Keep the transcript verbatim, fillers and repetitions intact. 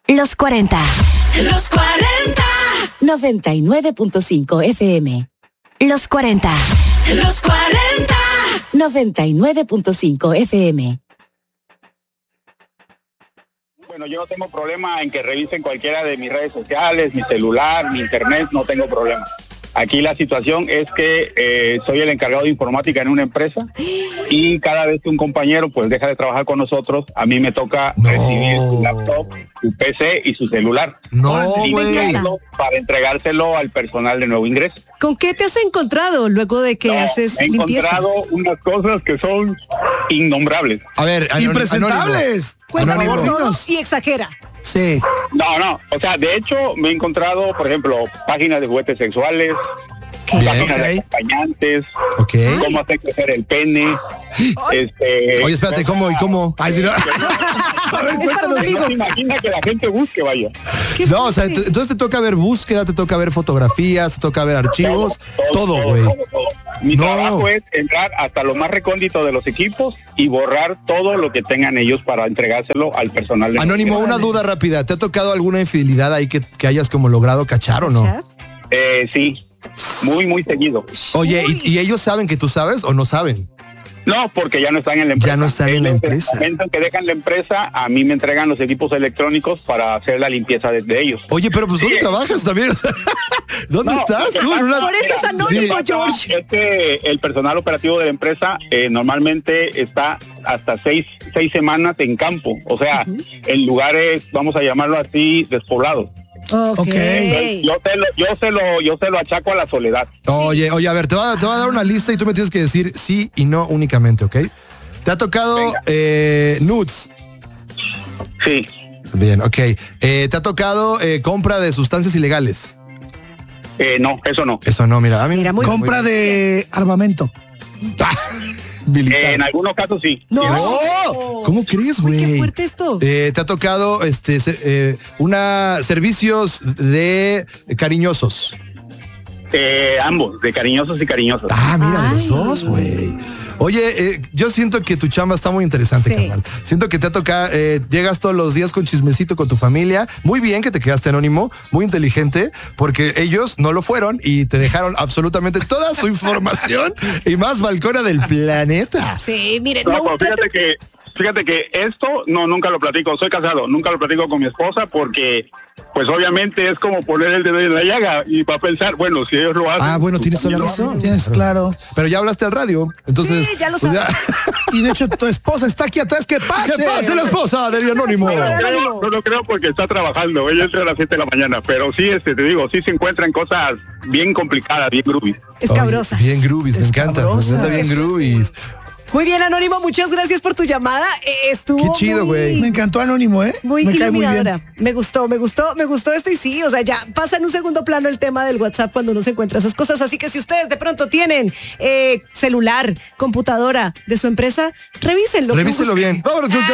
Los cuarenta. Los cuarenta. noventa y nueve punto cinco F M. Los cuarenta. Los cuarenta. noventa y nueve punto cinco F M. Bueno, yo no tengo problema en que revisen cualquiera de mis redes sociales, mi celular, mi internet, no tengo problema. Aquí la situación es que eh, soy el encargado de informática en una empresa y cada vez que un compañero pues deja de trabajar con nosotros, a mí me toca no. recibir su laptop, su P C y su celular. No, y güey. para entregárselo al personal de nuevo ingreso. ¿Con qué te has encontrado luego de que No, haces he limpieza? encontrado unas cosas que son innombrables. A ver, anónimo, impresentables. Cuenta por Anónimo. todo y exagera. Sí. No, no, o sea, de hecho me he encontrado, por ejemplo, páginas de juguetes sexuales, Bien, páginas de ok. acompañantes, Ok. cómo hacer crecer el pene. Este, Oye, espérate, ¿cómo y cómo? Ay, si no. A ver, Es cuéntanos. para un No amigo. se imagina que la gente busque, vaya. ¿Qué No, o sea, fuerte? ent- entonces te toca ver búsqueda, te toca ver fotografías, te toca ver archivos, todo, güey. todo, todo. Mi No. trabajo es entrar hasta lo más recóndito de los equipos y borrar todo lo que tengan ellos para entregárselo al personal de Anónimo, una duda rápida. ¿Te ha tocado alguna infidelidad ahí que, que hayas como logrado cachar o no? ¿Cachar? Eh, sí, muy, muy seguido. Oye, ¿y, y ellos saben que tú sabes o no saben? No, porque ya no están en la empresa. Ya no están en la Ellos, empresa. En el momento en que dejan la empresa, a mí me entregan los equipos electrónicos para hacer la limpieza de, de ellos. Oye, pero pues ¿dónde Sí. trabajas también? O sea, ¿dónde No, estás lo que tú? En pasa- una- Por eso es mira, anónimo, lo que pasa George. Es que el personal operativo de la empresa eh, normalmente está hasta seis, seis semanas en campo, o sea, en lugares, vamos a llamarlo así, despoblados. Ok. Ok. Entonces, Yo se lo, yo se lo, yo se lo achaco a la soledad. Oye, oye, a ver, te voy a, te voy a dar una lista y tú me tienes que decir sí y no únicamente, ¿ok? ¿Te ha tocado Venga. eh, nudes? Sí. Bien, ok. Eh, ¿Te ha tocado eh, compra de sustancias ilegales? Eh, no, eso no. Eso no, mira. A mí, Mira, muy- Compra de armamento. militar. Eh, en algunos casos sí. No. ¡Oh! ¿Cómo crees, Uy, güey? qué fuerte esto. Eh, ¿Te ha tocado este se- eh, una servicios de cariñosos? Eh, ambos, de cariñosos y cariñosas. Ah, mira, de los Ay. dos, güey. Oye, eh, yo siento que tu chamba está muy interesante, Sí. carnal. Siento que te ha tocado, eh, llegas todos los días con chismecito con tu familia. Muy bien que te quedaste anónimo, muy inteligente, porque ellos no lo fueron y te dejaron absolutamente toda su información y más balcona del planeta. Sí, miren, No, no, pues fíjate que, fíjate que esto no, nunca lo platico. Soy casado, nunca lo platico con mi esposa porque, pues obviamente es como poner el dedo en la llaga y para pensar, bueno, si ellos lo hacen. Ah, bueno, tú tienes toda la también lo razón. Tienes claro. Pero ya hablaste al radio, entonces. Sí, ya lo pues sabes. Y de hecho tu esposa está aquí atrás. ¿Qué pase? ¿Qué pasa, la esposa del anónimo? No lo creo, no lo creo porque está trabajando. Ella entra a las siete de la mañana, pero sí, este, te digo, sí se encuentran cosas bien complicadas, bien groovies. escabrosa. Bien groovies, me encanta. Me Escabrosas. encanta bien groovies. Muy bien, Anónimo, muchas gracias por tu llamada. Eh, Estuvo Qué chido, muy- güey. Me encantó Anónimo, ¿eh? Muy Me cae muy bien. iluminadora. Me gustó, me gustó, me gustó esto y sí, o sea, ya pasa en un segundo plano el tema del WhatsApp cuando uno se encuentra esas cosas. Así que si ustedes de pronto tienen eh, celular, computadora de su empresa, revísenlo. Revíselo bien. Vámonos, un